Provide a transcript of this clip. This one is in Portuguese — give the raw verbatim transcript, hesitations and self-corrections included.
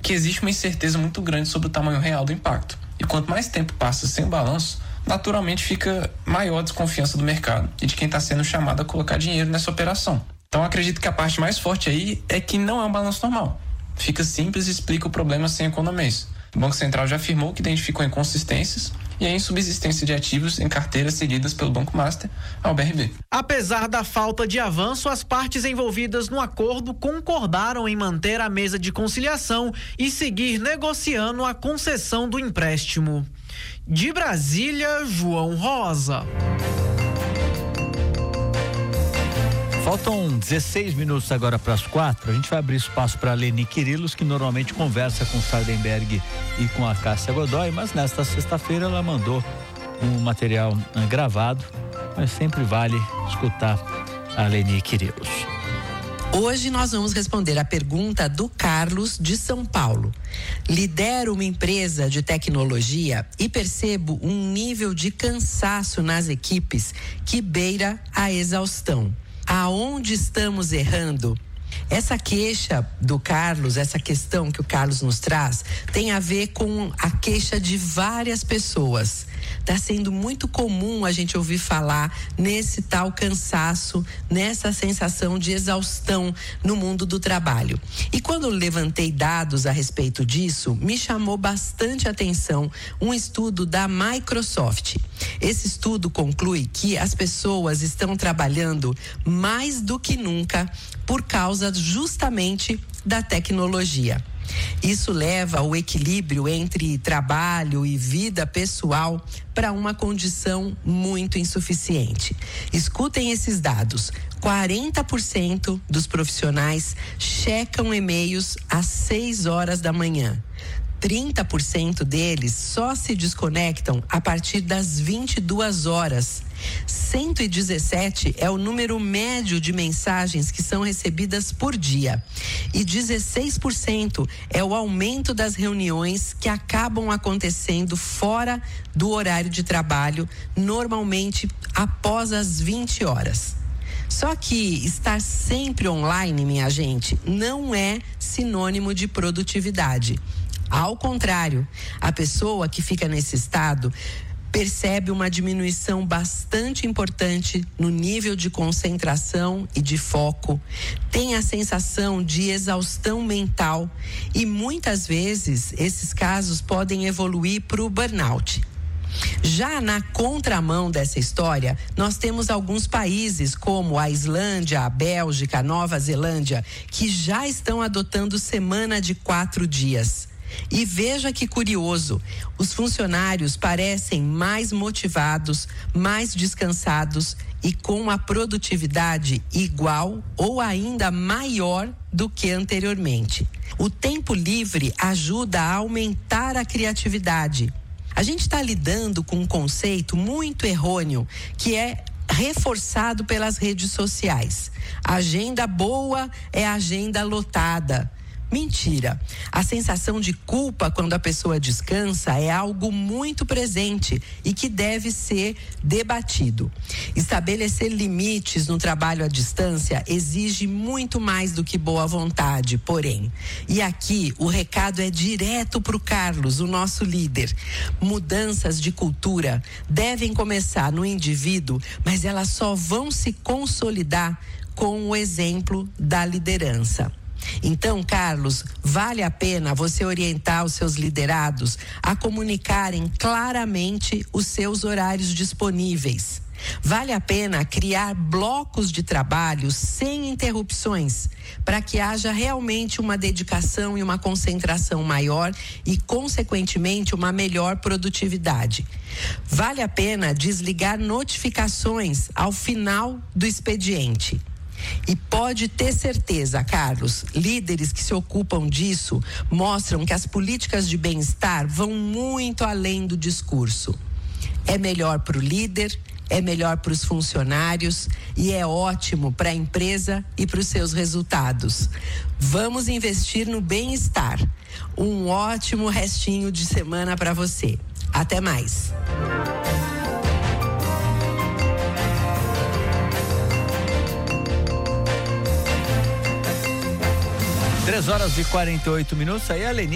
que existe uma incerteza muito grande sobre o tamanho real do impacto. E quanto mais tempo passa sem balanço, naturalmente fica maior a desconfiança do mercado e de quem está sendo chamado a colocar dinheiro nessa operação. Então acredito que a parte mais forte aí é que não é um balanço normal. Fica simples e explica o problema sem economês. O Banco Central já afirmou que identificou inconsistências e a insubsistência de ativos em carteiras cedidas pelo Banco Master ao B R B. Apesar da falta de avanço, as partes envolvidas no acordo concordaram em manter a mesa de conciliação e seguir negociando a concessão do empréstimo. De Brasília, João Rosa. Faltam dezesseis minutos agora para as quatro. A gente vai abrir espaço para a Leni Quirilos, que normalmente conversa com o Sardenberg e com a Cássia Godoy, mas nesta sexta-feira ela mandou um material uh, gravado, mas sempre vale escutar a Leni Quirilos. Hoje nós vamos responder a pergunta do Carlos de São Paulo. Lidero uma empresa de tecnologia e percebo um nível de cansaço nas equipes que beira a exaustão. Aonde estamos errando? Essa queixa do Carlos, essa questão que o Carlos nos traz, tem a ver com a queixa de várias pessoas. Está sendo muito comum a gente ouvir falar nesse tal cansaço, nessa sensação de exaustão no mundo do trabalho. E quando eu levantei dados a respeito disso, me chamou bastante atenção um estudo da Microsoft. Esse estudo conclui que as pessoas estão trabalhando mais do que nunca por causa justamente da tecnologia. Isso leva o equilíbrio entre trabalho e vida pessoal para uma condição muito insuficiente. Escutem esses dados: quarenta por cento dos profissionais checam e-mails às seis horas da manhã. trinta por cento deles só se desconectam a partir das vinte e duas horas. cento e dezessete é o número médio de mensagens que são recebidas por dia. E dezesseis por cento é o aumento das reuniões que acabam acontecendo fora do horário de trabalho, normalmente após as vinte horas. Só que estar sempre online, minha gente, não é sinônimo de produtividade. Ao contrário, a pessoa que fica nesse estado percebe uma diminuição bastante importante no nível de concentração e de foco, tem a sensação de exaustão mental e muitas vezes esses casos podem evoluir para o burnout. Já na contramão dessa história, nós temos alguns países como a Islândia, a Bélgica, a Nova Zelândia, que já estão adotando semana de quatro dias. E veja que curioso, os funcionários parecem mais motivados, mais descansados e com a produtividade igual ou ainda maior do que anteriormente. O tempo livre ajuda a aumentar a criatividade. A gente está lidando com um conceito muito errôneo, que é reforçado pelas redes sociais. Agenda boa é agenda lotada. Mentira. A sensação de culpa quando a pessoa descansa é algo muito presente e que deve ser debatido. Estabelecer limites no trabalho à distância exige muito mais do que boa vontade, porém. E aqui o recado é direto para o Carlos, o nosso líder. Mudanças de cultura devem começar no indivíduo, mas elas só vão se consolidar com o exemplo da liderança. Então, Carlos, vale a pena você orientar os seus liderados a comunicarem claramente os seus horários disponíveis. Vale a pena criar blocos de trabalho sem interrupções, para que haja realmente uma dedicação e uma concentração maior e, consequentemente, uma melhor produtividade. Vale a pena desligar notificações ao final do expediente. E pode ter certeza, Carlos, líderes que se ocupam disso mostram que as políticas de bem-estar vão muito além do discurso. É melhor para o líder, é melhor para os funcionários e é ótimo para a empresa e para os seus resultados. Vamos investir no bem-estar. Um ótimo restinho de semana para você. Até mais. três horas e quarenta e oito minutos, aí a Leni